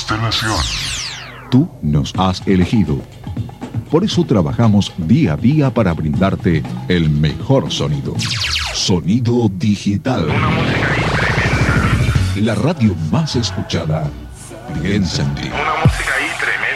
consternación. Tú nos has elegido. Por eso trabajamos día a día para brindarte el mejor sonido. Sonido digital. Una música ahí tremenda. La radio más escuchada. Piensa en ti. Una música ahí tremenda.